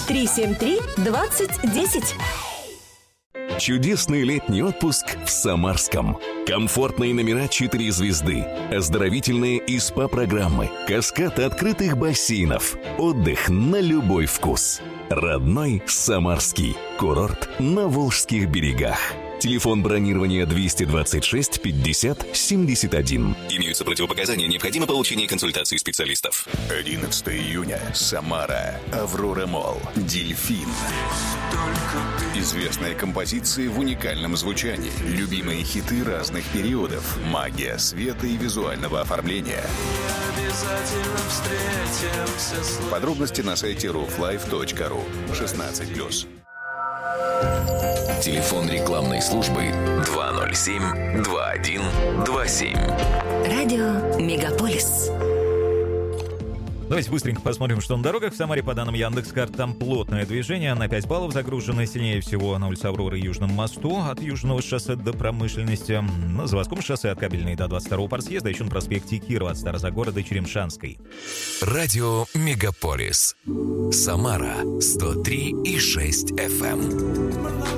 373-2010. Чудесный летний отпуск в Самарском. Комфортные номера 4 звезды, оздоровительные и СПА-программы, каскад открытых бассейнов, отдых на любой вкус. Родной Самарский. Курорт на Волжских берегах. Телефон бронирования 226 50 71. Имеются противопоказания, необходимо получение консультации специалистов. 11 июня. Самара. Аврора Молл. Дельфин. Известные композиции в уникальном звучании. Любимые хиты разных периодов. Магия света и визуального оформления. Подробности на сайте rooflife.ru. 16+. Телефон рекламной службы 207-2127. Радио Мегаполис. Давайте быстренько посмотрим, что на дорогах. В Самаре, по данным Яндекс.Карт, там плотное движение. На 5 баллов загружено сильнее всего на улице Авроры и Южном мосту. От Южного шоссе до Промышленности. На Заводском шоссе от Кабельной до 22-го партсъезда. Еще на проспекте Кирова от Старозагора до Черемшанской. Радио Мегаполис. Самара 103,6 FM.